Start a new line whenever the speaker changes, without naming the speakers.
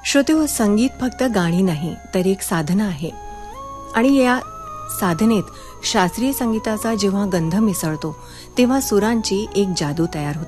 श्रोतेहो, संगीत फक्त गाणी नाही तर एक साधना आहे. आणि या साधनेत शास्त्रीय संगीताचा जेव्हा गंध मिसळतो तेव्हा सुरांची एक जादू तयार होते.